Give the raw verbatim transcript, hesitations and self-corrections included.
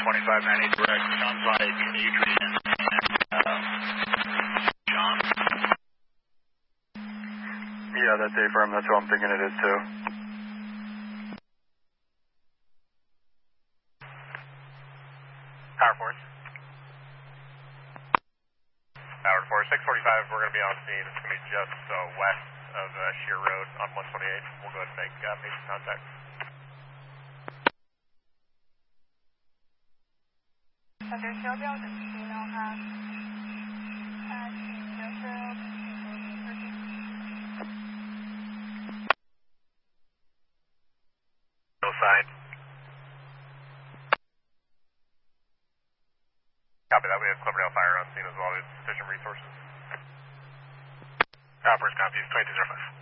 twenty-five ninety direct. Sounds like Adrian and uh, John. Yeah, that's A-firm. That's who I'm thinking it is, too. Power Force. Power Force, six forty-five, we're going to be on scene. It's going to be just uh, west of uh, Shear Road on one twenty-eight. We'll go ahead and make uh, basic contact. 小学需要标准机呢，它它请就是 No sign. Copy that. We have Clipperdale Fire on scene as well. We have sufficient resources. Power Force copies, twenty-two zero five.